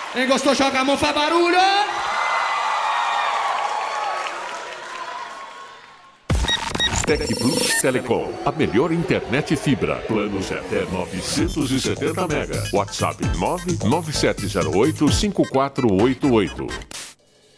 Quem gostou, joga a mão, faz barulho! Tec Plus Telecom, a melhor internet fibra. Planos até 970 mega. WhatsApp 997085488.